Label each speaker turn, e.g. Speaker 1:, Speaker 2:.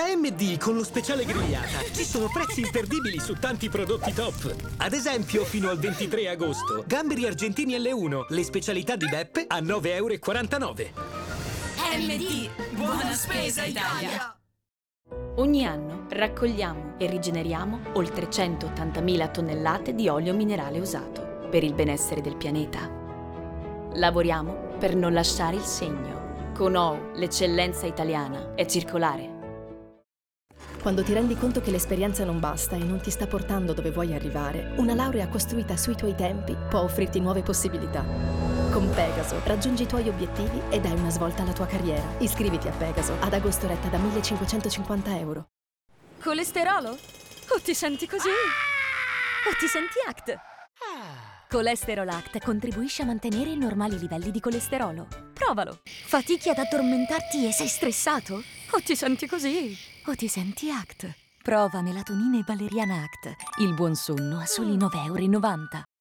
Speaker 1: Da AMD con lo speciale grigliata ci sono prezzi imperdibili su tanti prodotti top. Ad esempio, fino al 23 agosto, gamberi argentini L1, le specialità di Beppe a 9,49 €.
Speaker 2: AMD, buona spesa Italia!
Speaker 3: Ogni anno raccogliamo e rigeneriamo oltre 180.000 tonnellate di olio minerale usato per il benessere del pianeta. Lavoriamo per non lasciare il segno. Con OU l'eccellenza italiana è circolare.
Speaker 4: Quando ti rendi conto che l'esperienza non basta e non ti sta portando dove vuoi arrivare, una laurea costruita sui tuoi tempi può offrirti nuove possibilità. Con Pegaso raggiungi i tuoi obiettivi e dai una svolta alla tua carriera. Iscriviti a Pegaso ad agosto retta da 1.550 €.
Speaker 3: Colesterolo? O ti senti così? O ti senti ACT? Colesterol ACT contribuisce a mantenere i normali livelli di colesterolo. Provalo! Fatichi ad addormentarti e sei stressato? O ti senti così? O ti senti ACT? Prova melatonina e valeriana ACT. Il buon sonno a soli 9,90 €.